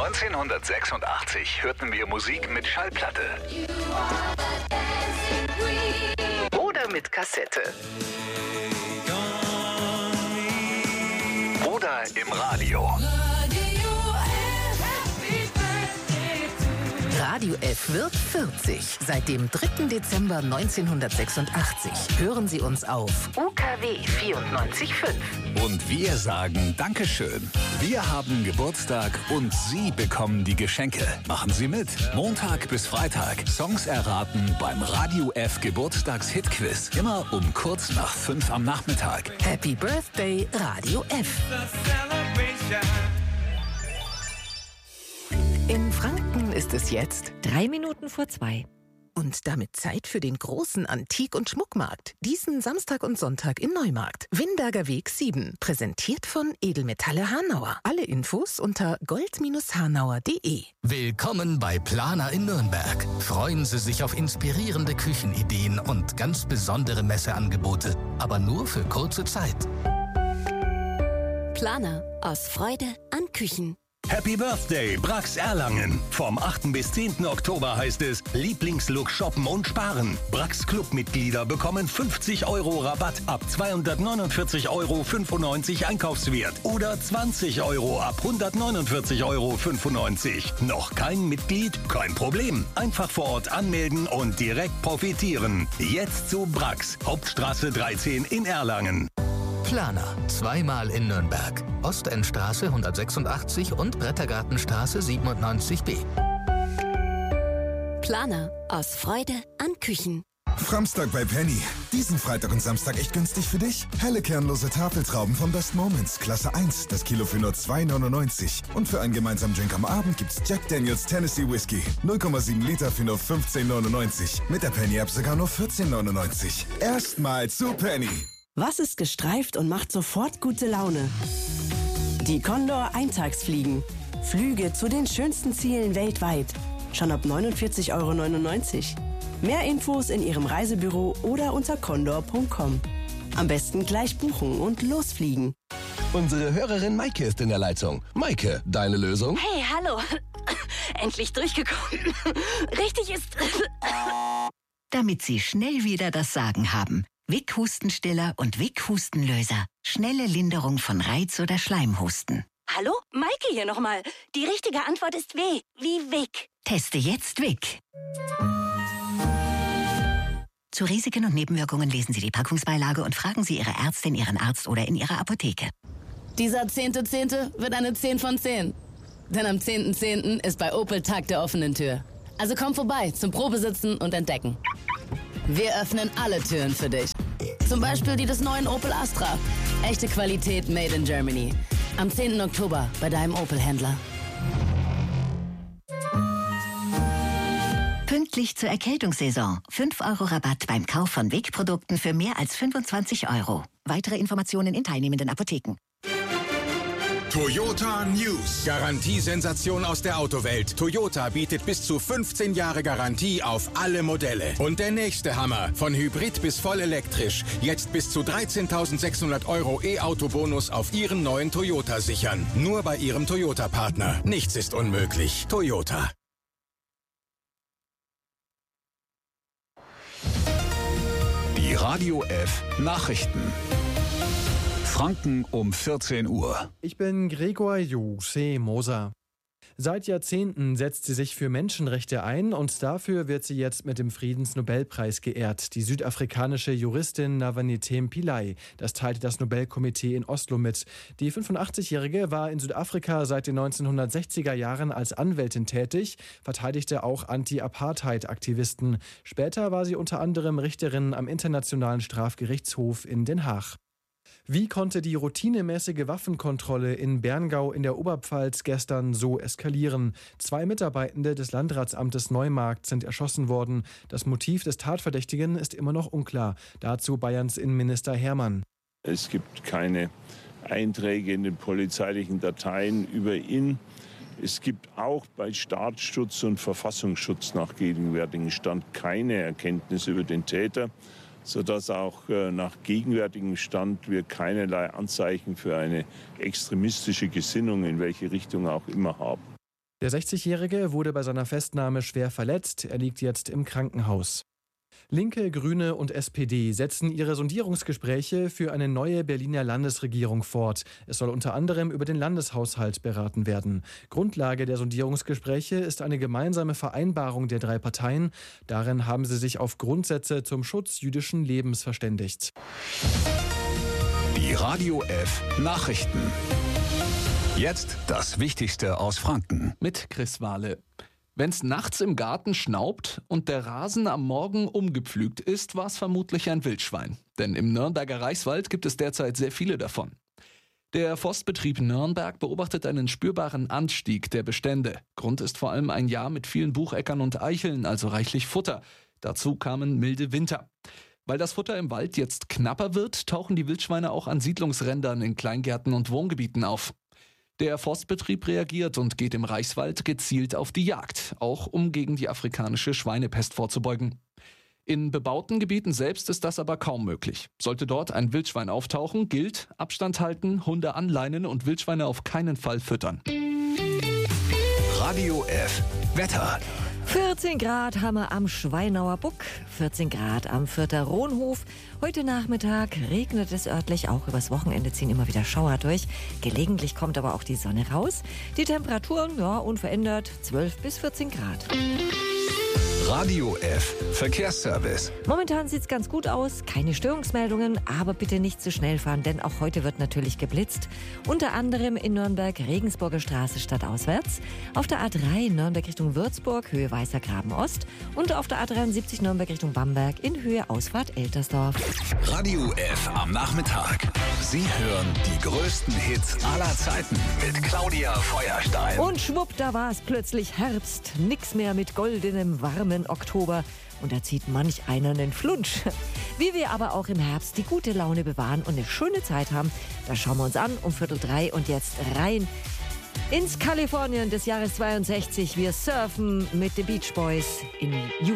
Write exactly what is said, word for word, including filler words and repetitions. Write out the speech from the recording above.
neunzehnhundertsechsundachtzig hörten wir Musik mit Schallplatte. Oder mit Kassette. Oder im Radio. Radio F wird vierzig. Seit dem dritten Dezember neunzehnhundertsechsundachtzig hören Sie uns auf U K W vierundneunzig Komma fünf. Und wir sagen Dankeschön. Wir haben Geburtstag und Sie bekommen die Geschenke. Machen Sie mit. Montag bis Freitag. Songs erraten beim Radio F Geburtstags-Hit-Quiz. Immer um kurz nach fünf am Nachmittag. Happy Birthday, Radio F. In Franken ist es jetzt drei Minuten vor zwei. Und damit Zeit für den großen Antik- und Schmuckmarkt. Diesen Samstag und Sonntag im Neumarkt. Winberger Weg sieben. Präsentiert von Edelmetalle Hanauer. Alle Infos unter gold hanauer punkt de. Willkommen bei Planer in Nürnberg. Freuen Sie sich auf inspirierende Küchenideen und ganz besondere Messeangebote. Aber nur für kurze Zeit. Planer. Aus Freude an Küchen. Happy Birthday, Brax Erlangen. Vom achten bis zehnten Oktober heißt es Lieblingslook shoppen und sparen. Brax Clubmitglieder bekommen fünfzig Euro Rabatt ab zweihundertneunundvierzig Euro fünfundneunzig Einkaufswert oder zwanzig Euro ab hundertneunundvierzig Euro fünfundneunzig. Noch kein Mitglied? Kein Problem. Einfach vor Ort anmelden und direkt profitieren. Jetzt zu Brax, Hauptstraße dreizehn in Erlangen. Planer. Zweimal in Nürnberg. Ostendstraße hundertsechsundachtzig und Brettergartenstraße siebenundneunzig b. Planer. Aus Freude an Küchen. Framstag bei Penny. Diesen Freitag und Samstag echt günstig für dich. Helle kernlose Tafeltrauben von Best Moments. Klasse eins. Das Kilo für nur zwei neunundneunzig. Und für einen gemeinsamen Drink am Abend gibt's Jack Daniels Tennessee Whiskey. null Komma sieben Liter für nur fünfzehn neunundneunzig. Mit der Penny-App sogar nur vierzehn neunundneunzig. Erstmal zu Penny. Was ist gestreift und macht sofort gute Laune? Die Condor Eintagsfliegen. Flüge zu den schönsten Zielen weltweit. Schon ab neunundvierzig Euro neunundneunzig. Mehr Infos in Ihrem Reisebüro oder unter condor punkt com. Am besten gleich buchen und losfliegen. Unsere Hörerin Maike ist in der Leitung. Maike, deine Lösung? Hey, hallo. Endlich durchgekommen. Richtig ist... Damit Sie schnell wieder das Sagen haben. Wick Hustenstiller und Wick Hustenlöser. Schnelle Linderung von Reiz- oder Schleimhusten. Hallo? Maike hier nochmal. Die richtige Antwort ist W. Wie Wick. Teste jetzt Wick. Zu Risiken und Nebenwirkungen lesen Sie die Packungsbeilage und fragen Sie Ihre Ärztin, Ihren Arzt oder in Ihrer Apotheke. Dieser zehnte Zehnte wird eine zehn von zehn. Denn am zehnten zehnten ist bei Opel Tag der offenen Tür. Also komm vorbei zum Probesitzen und Entdecken. Wir öffnen alle Türen für dich. Zum Beispiel die des neuen Opel Astra. Echte Qualität made in Germany. Am zehnten Oktober bei deinem Opel-Händler. Pünktlich zur Erkältungssaison. fünf Euro Rabatt beim Kauf von Wick-Produkten für mehr als fünfundzwanzig Euro. Weitere Informationen in teilnehmenden Apotheken. Toyota News. Garantiesensation aus der Autowelt. Toyota bietet bis zu fünfzehn Jahre Garantie auf alle Modelle. Und der nächste Hammer. Von Hybrid bis voll elektrisch. Jetzt bis zu dreizehntausendsechshundert Euro E-Auto-Bonus auf Ihren neuen Toyota sichern. Nur bei Ihrem Toyota-Partner. Nichts ist unmöglich. Toyota. Die Radio F Nachrichten. Franken um vierzehn Uhr. Ich bin Gregor Jose Moser. Seit Jahrzehnten setzt sie sich für Menschenrechte ein und dafür wird sie jetzt mit dem Friedensnobelpreis geehrt. Die südafrikanische Juristin Navanethe Pillay. Das teilte das Nobelkomitee in Oslo mit. Die fünfundachtzigjährige war in Südafrika seit den neunzehnhundertsechziger Jahren als Anwältin tätig, verteidigte auch Anti-Apartheid-Aktivisten. Später war sie unter anderem Richterin am Internationalen Strafgerichtshof in Den Haag. Wie konnte die routinemäßige Waffenkontrolle in Berngau in der Oberpfalz gestern so eskalieren? Zwei Mitarbeitende des Landratsamtes Neumarkt sind erschossen worden. Das Motiv des Tatverdächtigen ist immer noch unklar. Dazu Bayerns Innenminister Hermann. Es gibt keine Einträge in den polizeilichen Dateien über ihn. Es gibt auch bei Staatsschutz und Verfassungsschutz nach gegenwärtigem Stand keine Erkenntnis über den Täter, sodass auch äh, nach gegenwärtigem Stand wir keinerlei Anzeichen für eine extremistische Gesinnung in welche Richtung auch immer haben. Der sechzigjährige wurde bei seiner Festnahme schwer verletzt. Er liegt jetzt im Krankenhaus. Linke, Grüne und S P D setzen ihre Sondierungsgespräche für eine neue Berliner Landesregierung fort. Es soll unter anderem über den Landeshaushalt beraten werden. Grundlage der Sondierungsgespräche ist eine gemeinsame Vereinbarung der drei Parteien. Darin haben sie sich auf Grundsätze zum Schutz jüdischen Lebens verständigt. Die Radio F Nachrichten. Jetzt das Wichtigste aus Franken. Mit Chris Wahle. Wenn's nachts im Garten schnaubt und der Rasen am Morgen umgepflügt ist, war es vermutlich ein Wildschwein. Denn im Nürnberger Reichswald gibt es derzeit sehr viele davon. Der Forstbetrieb Nürnberg beobachtet einen spürbaren Anstieg der Bestände. Grund ist vor allem ein Jahr mit vielen Bucheckern und Eicheln, also reichlich Futter. Dazu kamen milde Winter. Weil das Futter im Wald jetzt knapper wird, tauchen die Wildschweine auch an Siedlungsrändern in Kleingärten und Wohngebieten auf. Der Forstbetrieb reagiert und geht im Reichswald gezielt auf die Jagd, auch um gegen die afrikanische Schweinepest vorzubeugen. In bebauten Gebieten selbst ist das aber kaum möglich. Sollte dort ein Wildschwein auftauchen, gilt Abstand halten, Hunde anleinen und Wildschweine auf keinen Fall füttern. Radio F Wetter. vierzehn Grad haben wir am Schweinauer Buck, vierzehn Grad am Fürther Rohnhof. Heute Nachmittag regnet es örtlich, auch übers Wochenende ziehen immer wieder Schauer durch. Gelegentlich kommt aber auch die Sonne raus. Die Temperaturen, ja, unverändert zwölf bis vierzehn Grad. Radio F Verkehrsservice. Momentan sieht's ganz gut aus, keine Störungsmeldungen, aber bitte nicht zu schnell fahren, denn auch heute wird natürlich geblitzt. Unter anderem in Nürnberg Regensburger Straße stadtauswärts, auf der A drei Nürnberg Richtung Würzburg, Höhe Weißer Graben Ost und auf der A dreiundsiebzig Nürnberg Richtung Bamberg in Höhe Ausfahrt Eltersdorf. Radio F am Nachmittag. Sie hören die größten Hits aller Zeiten mit Claudia Feuerstein. Und schwupp, da war es plötzlich Herbst, nix mehr mit goldenem, warmen Oktober und da zieht manch einer einen Flunsch. Wie wir aber auch im Herbst die gute Laune bewahren und eine schöne Zeit haben, das schauen wir uns an um Viertel drei und jetzt rein ins Kalifornien des Jahres zweiundsechzig. Wir surfen mit den Beach Boys in